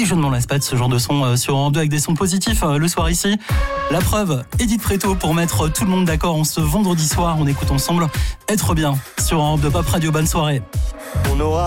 je ne m'en lasse pas de ce genre de son sur Europe 2 avec des sons positifs le soir ici. La preuve, Edith Préto pour mettre tout le monde d'accord en ce vendredi soir. On écoute ensemble Être bien sur Europe 2 Pop Radio. Bonne soirée. On aura